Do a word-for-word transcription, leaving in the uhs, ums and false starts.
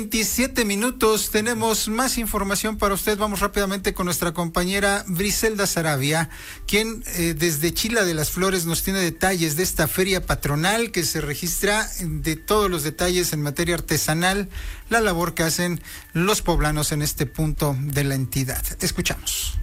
veintisiete minutos, tenemos más información para usted. Vamos rápidamente con nuestra compañera Briselda Saravia, quien eh, desde Chila de las Flores nos tiene detalles de esta feria patronal que se registra, de todos los detalles en materia artesanal, la labor que hacen los poblanos en este punto de la entidad. Escuchamos.